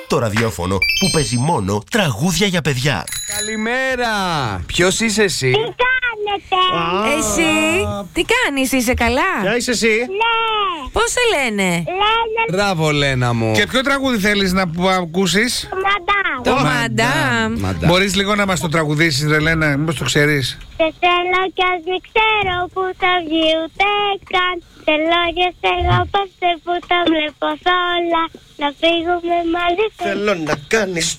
το ραδιόφωνο που παίζει μόνο τραγούδια για παιδιά. Καλημέρα! Ποιος είσαι εσύ? Τι κάνετε? Εσύ, τι κάνεις, είσαι καλά? Ποια είσαι εσύ? Ναι. Πώς σε λένε? Λένε Μπράβο, Λένα μου. Και ποιο τραγούδι θέλεις να ακούσεις? μαντάμ. Το Μαντάμ. Μπορείς λίγο να μας το τραγουδήσεις, ρε Λένα, μήπως το ξέρεις? Σε θέλω κι ας μην ξέρω που θα βγει ούτε καν. Θέλω και σε αγαπάστε που τα βλέπω σ' όλα. Να φύγουμε μαζί. Θέλω να κάνεις